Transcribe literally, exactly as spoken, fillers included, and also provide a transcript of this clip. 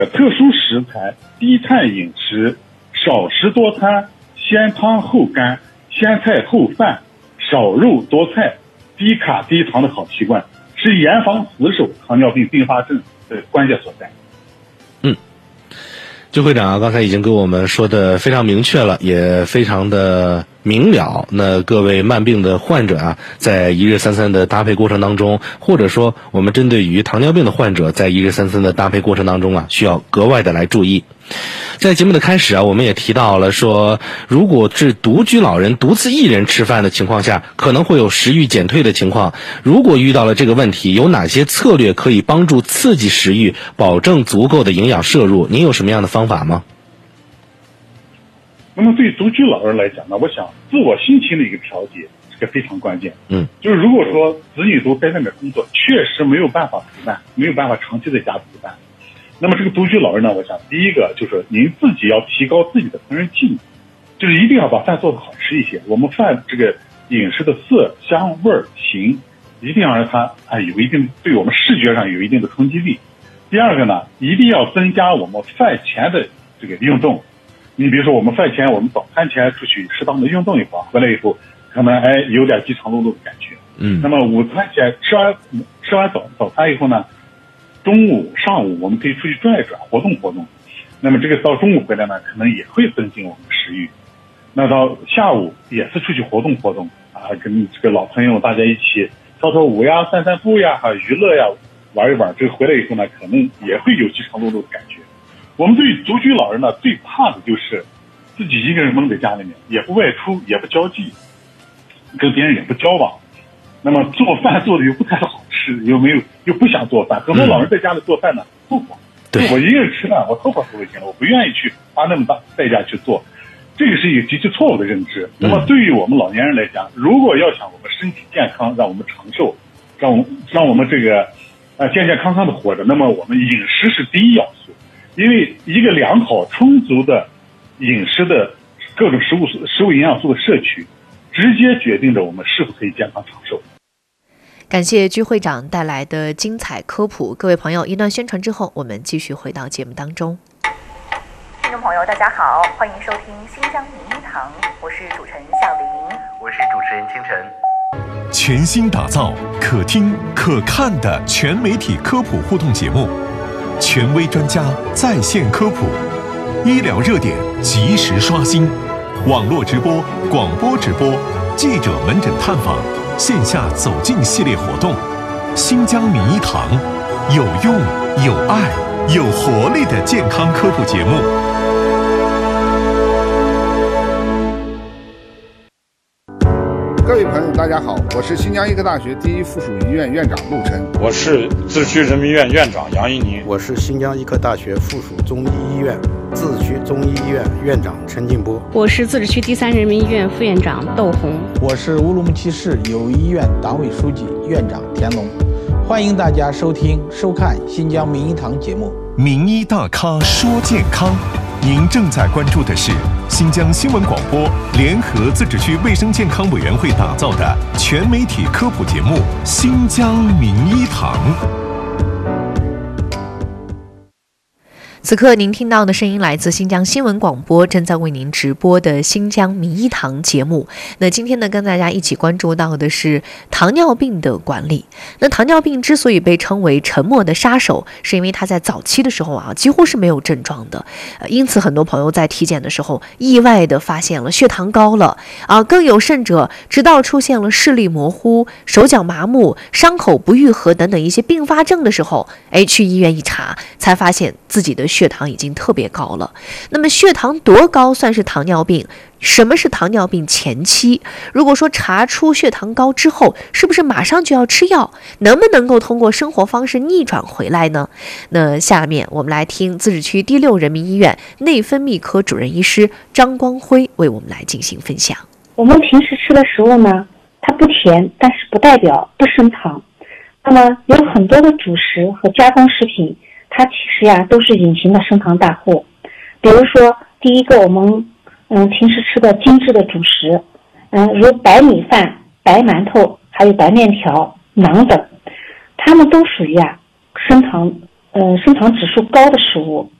特殊食材、低碳饮食、少食多餐、先汤后干、先菜后饭、少肉多菜、低卡低糖的好习惯，是严防死守糖尿病并发症的关键所在。 嗯，周会长啊，刚才已经跟我们说的非常明确了，也非常的明了。那各位慢病的患者啊，在一日三餐的搭配过程当中，或者说我们针对于糖尿病的患者，在一日三餐的搭配过程当中啊，需要格外的来注意。在节目的开始啊，我们也提到了说，如果是独居老人独自一人吃饭的情况下，可能会有食欲减退的情况。如果遇到了这个问题，有哪些策略可以帮助刺激食欲，保证足够的营养摄入？您有什么样的方法吗？ 那么对独居老人来讲呢，我想自我心情的一个调节，这个非常关键。 嗯， 就是如果说子女都在外面工作，确实没有办法陪伴，没有办法长期在家陪伴。那么这个独居老人呢，我想第一个就是您自己要提高自己的烹饪技能，就是一定要把饭做得好吃一些。我们饭这个饮食的色香味形，一定要让它啊有一定对我们视觉上有一定的冲击力。第二个呢，一定要增加我们饭前的这个运动。你比如说我们饭前，我们早餐前出去适当的运动一会儿，回来以后可能哎有点饥肠辘辘的感觉。 嗯， 那么午餐前吃完吃完早早餐以后呢，中午上午我们可以出去转一转，活动活动。那么这个到中午回来呢，可能也会增进我们的食欲。那到下午也是出去活动活动啊，跟这个老朋友大家一起跳跳舞呀、散散步呀、啊、娱乐呀，玩一玩。这个回来以后呢，可能也会有饥肠辘辘的感觉。我们对于独居老人呢，最怕的就是自己一个人闷在家里面，也不外出，也不交际，跟别人也不交往。那么做饭做的又不太好吃，又没有又不想做饭。很多老人在家里做饭呢，凑合。 对， 我一个人吃饭，我凑合凑合就行了，我不愿意去花那么大代价去做。这个是一个极其错误的认知。那么对于我们老年人来讲，如果要想我们身体健康，让我们长寿，让我们让我们这个呃健健康康的活着，那么我们饮食是第一要素。因为一个良好充足的饮食的各种食物食物营养素的摄取，直接决定着我们是否可以健康长寿。 感谢居会长带来的精彩科普。各位朋友，一段宣传之后，我们继续回到节目当中。 听众朋友大家好，欢迎收听新疆名医堂，我是主持人夏琳， 我是主持人清晨。 全新打造可听可看的全媒体科普互动节目，权威专家在线科普，医疗热点及时刷新，网络直播、广播直播、记者门诊探访、线下走进系列活动，新疆名医堂，有用、有爱、有活力的健康科普节目。 各位朋友大家好，我是新疆医科大学第一附属医院院长陆晨。 我是自区人民医院院长杨一宁。 我是新疆医科大学附属中医医院自治区中医医院院长陈进波。 我是自治区第三人民医院副院长窦红。 我是乌鲁木齐市友谊医院党委书记院长田龙。欢迎大家收听收看新疆名医堂节目。 名医大咖说健康，您正在关注的是新疆新闻广播联合自治区卫生健康委员会打造的全媒体科普节目《新疆名医堂》。 此刻您听到的声音来自新疆新闻广播，正在为您直播的新疆名医堂节目。那今天呢，跟大家一起关注到的是糖尿病的管理。那糖尿病之所以被称为沉默的杀手，是因为它在早期的时候啊，几乎是没有症状的。呃，因此很多朋友在体检的时候，意外的发现了血糖高了啊，更有甚者，直到出现了视力模糊、手脚麻木、伤口不愈合等等一些并发症的时候，哎，去医院一查，才发现自己的血糖已经特别高了。那么血糖多高算是糖尿病？什么是糖尿病前期？如果说查出血糖高之后，是不是马上就要吃药？能不能够通过生活方式逆转回来呢？那下面我们来听自治区第六人民医院内分泌科主任医师张光辉为我们来进行分享。 我们平时吃的食物呢，它不甜，但是不代表不升糖。那么有很多的主食和加工食品，它其实呀都是隐形的升糖大户。比如说第一个，我们嗯平时吃的精致的主食，嗯如白米饭、白馒头还有白面条、馕等，它们都属于啊升糖呃升糖指数高的食物。